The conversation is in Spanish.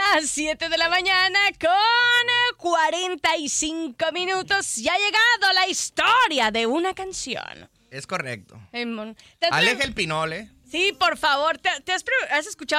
las 7 de la mañana con 45 minutos. Ya ha llegado la historia de una canción. Es correcto. Aleja Aleja el pinole. Sí, por favor. ¿Has escuchado